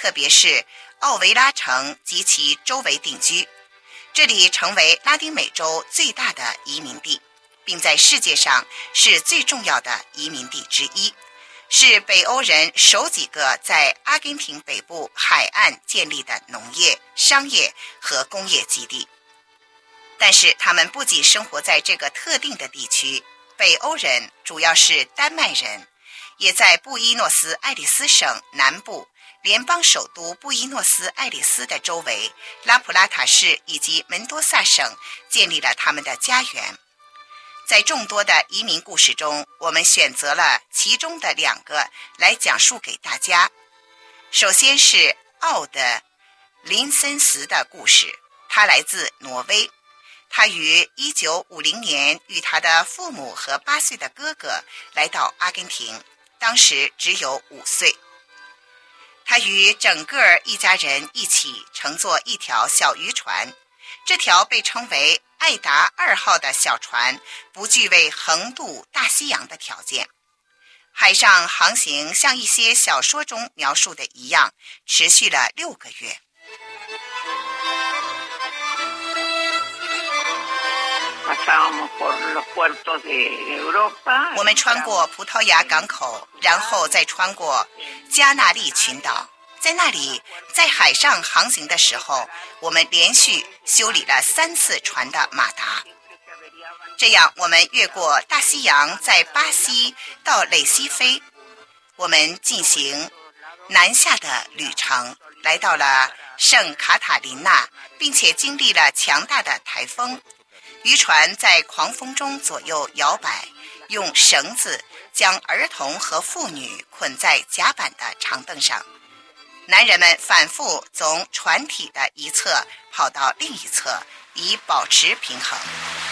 特别是奥维拉城及其周围定居，这里成为拉丁美洲最大的移民地，并在世界上是最重要的移民地之一，是北欧人首几个在阿根廷北部海岸建立的农业、商业和工业基地。但是他们不仅生活在这个特定的地区，北欧人主要是丹麦人，也在布宜诺斯艾利斯省南部联邦首都布宜诺斯艾利斯的周围拉普拉塔市以及门多萨省建立了他们的家园。在众多的移民故事中，我们选择了其中的2个来讲述给大家。首先是奥的林森斯的故事，他来自挪威，他于1950年与他的父母和8岁的哥哥来到阿根廷，当时只有5岁。他与整个一家人一起乘坐一条小渔船，这条被称为爱达2号的小船不具备横渡大西洋的条件。海上航行像一些小说中描述的一样，持续了6个月。我们穿过葡萄牙港口，然后再穿过加那利群岛。在那里，在海上航行的时候，我们连续修理了3次船的马达。这样我们越过大西洋，在巴西到累西飞。我们进行南下的旅程，来到了圣卡塔琳娜，并且经历了强大的台风。渔船在狂风中左右摇摆，用绳子将儿童和妇女捆在甲板的长凳上。男人们反复从船体的一侧跑到另一侧，以保持平衡。